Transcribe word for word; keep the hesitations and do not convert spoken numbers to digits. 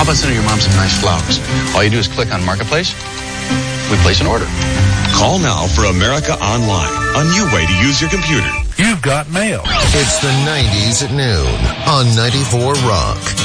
How about sending your mom some nice flowers? All you do is click on Marketplace. We place an order. Call now for America Online, a new way to use your computer. You've got mail. It's the nineties at noon on ninety-four Rock.